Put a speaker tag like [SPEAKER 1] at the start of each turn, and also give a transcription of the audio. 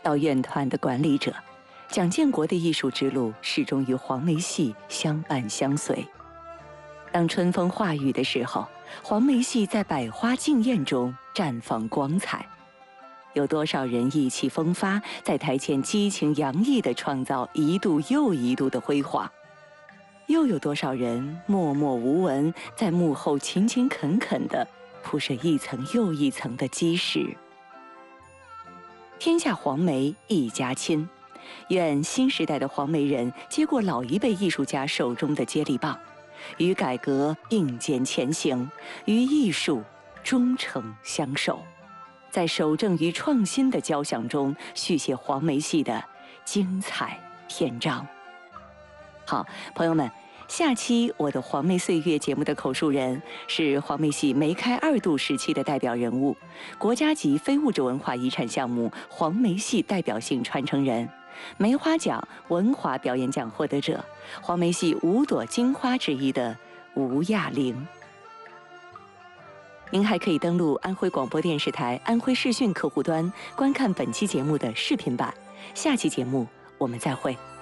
[SPEAKER 1] 到院团的管理者，蒋建国的艺术之路始终与黄梅戏相伴相随。当春风化雨的时候，黄梅戏在百花竞艳中绽放光彩。有多少人意气风发，在台前激情洋溢地创造一度又一度的辉煌？又有多少人默默无闻，在幕后勤勤恳恳地铺设一层又一层的基石？天下黄梅一家亲，愿新时代的黄梅人接过老一辈艺术家手中的接力棒，与改革并肩前行，与艺术忠诚相守，在守正与创新的交响中续写黄梅戏的精彩篇章。好，朋友们，下期我的黄梅岁月节目的口述人是黄梅戏梅开2度时期的代表人物，国家级非物质文化遗产项目黄梅戏代表性传承人，梅花奖文华表演奖获得者，黄梅戏5朵金花之一的吴亚玲。您还可以登录安徽广播电视台安徽视讯客户端观看本期节目的视频版。下期节目我们再会。